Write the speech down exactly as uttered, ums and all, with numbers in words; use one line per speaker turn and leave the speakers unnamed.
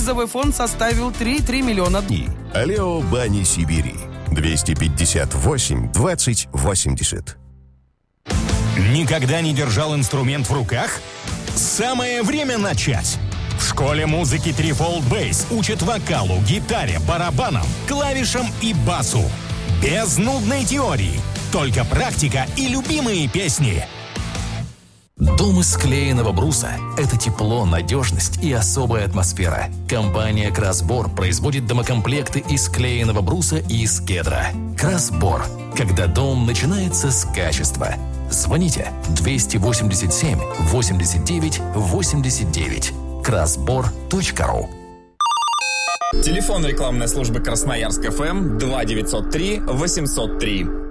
призовой фонд составил три целых три миллиона.
Алео Бани Сибири. двести пятьдесят восемь двадцать восемьдесят.
Никогда не держал инструмент в руках? Самое время начать! В школе музыки Threefold Bass учат вокалу, гитаре, барабанам, клавишам и басу. Без нудной теории, только практика и любимые песни.
Дом из склеенного бруса – это тепло, надежность и особая атмосфера. Компания «Красбор» производит домокомплекты из склеенного бруса и из кедра. «Красбор» – когда дом начинается с качества. Звоните двести восемьдесят семь восемьдесят девять восемьдесят девять. красбор точка ру.
Телефон рекламной службы Красноярск ФМ два девятьсот три восемьсот три.